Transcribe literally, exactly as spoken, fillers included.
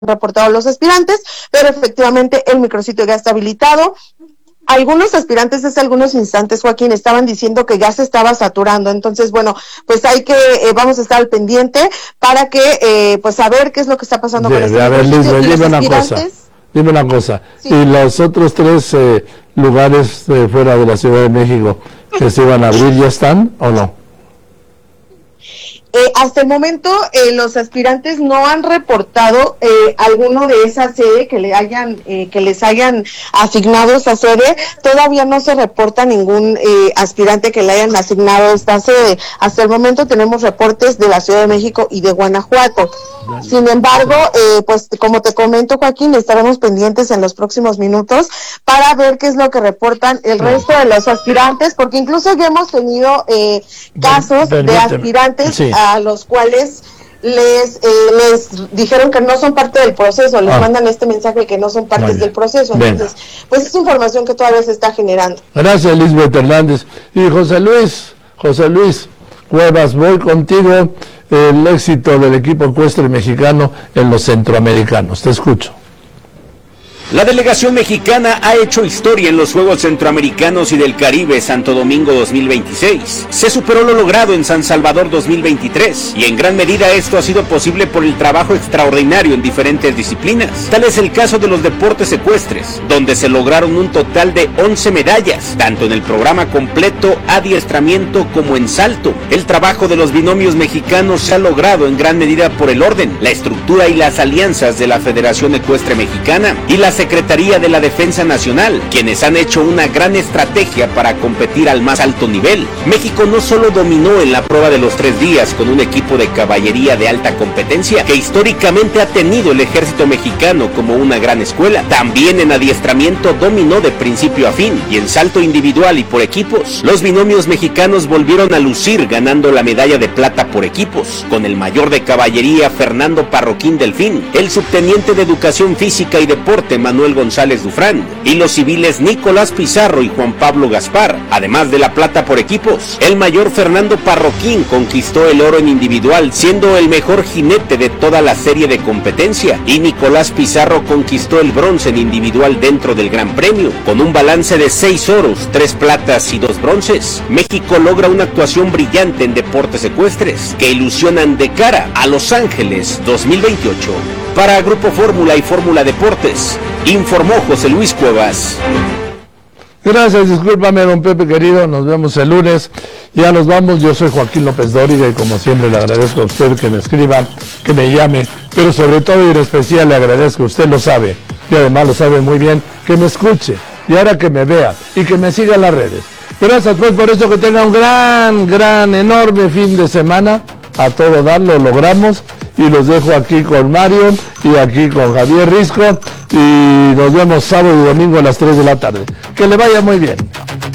reportado los aspirantes, pero efectivamente el micrositio ya está habilitado. Algunos aspirantes hace algunos instantes, Joaquín, estaban diciendo que ya se estaba saturando, entonces bueno, pues hay que, eh, vamos a estar al pendiente para que, eh, pues saber qué es lo que está pasando de, con este a ver, micrositio. Lisbeth, dime una cosa, dime una cosa, sí. Y los otros tres eh, lugares eh, fuera de la Ciudad de México que se iban a abrir, ¿ya están o no? Eh, hasta el momento eh, los aspirantes no han reportado eh, alguno de esa sede que le hayan eh, que les hayan asignado esa sede. Todavía no se reporta ningún eh, aspirante que le hayan asignado esta sede. Hasta el momento tenemos reportes de la Ciudad de México y de Guanajuato. Sin embargo, eh, pues como te comento, Joaquín, estaremos pendientes en los próximos minutos para ver qué es lo que reportan el resto de los aspirantes, porque incluso ya hemos tenido eh, casos de aspirantes sí. a los cuales les eh, les dijeron que no son parte del proceso, les ah. mandan este mensaje que no son partes bueno. del proceso. Entonces, Venga. pues es información que todavía se está generando. Gracias, Lisbeth Hernández. Y José Luis, José Luis Cuevas, voy contigo. El éxito del equipo ecuestre mexicano en los centroamericanos. Te escucho. La delegación mexicana ha hecho historia en los Juegos Centroamericanos y del Caribe Santo Domingo dos mil veintiséis. Se superó lo logrado en San Salvador dos mil veintitrés y en gran medida esto ha sido posible por el trabajo extraordinario en diferentes disciplinas. Tal es el caso de los deportes ecuestres, donde se lograron un total de once medallas, tanto en el programa completo, adiestramiento como en salto. El trabajo de los binomios mexicanos se ha logrado en gran medida por el orden, la estructura y las alianzas de la Federación Ecuestre Mexicana y las Secretaría de la Defensa Nacional, quienes han hecho una gran estrategia para competir al más alto nivel. México no solo dominó en la prueba de los tres días con un equipo de caballería de alta competencia que históricamente ha tenido el ejército mexicano como una gran escuela, también en adiestramiento dominó de principio a fin y en salto individual y por equipos. Los binomios mexicanos volvieron a lucir ganando la medalla de plata por equipos, con el mayor de caballería Fernando Parroquín Delfín, el subteniente de Educación Física y Deporte Manuel González Dufrán y los civiles Nicolás Pizarro y Juan Pablo Gaspar. Además de la plata por equipos, el mayor Fernando Parroquín conquistó el oro en individual, siendo el mejor jinete de toda la serie de competencia, y Nicolás Pizarro conquistó el bronce en individual dentro del Gran Premio. Con un balance de seis oros, tres platas y dos bronces, México logra una actuación brillante en deportes ecuestres que ilusionan de cara a Los Ángeles dos mil veintiocho. Para Grupo Fórmula y Fórmula Deportes, informó José Luis Cuevas. Gracias, discúlpame, don Pepe querido, nos vemos el lunes, ya nos vamos. Yo soy Joaquín López Dóriga y como siempre le agradezco a usted que me escriba, que me llame, pero sobre todo y en especial le agradezco, usted lo sabe, y además lo sabe muy bien, que me escuche, y ahora que me vea, y que me siga en las redes. Gracias pues por eso, que tenga un gran, gran, enorme fin de semana, a todo dar, lo logramos. Y los dejo aquí con Mario y aquí con Javier Risco y nos vemos sábado y domingo a las tres de la tarde. Que le vaya muy bien.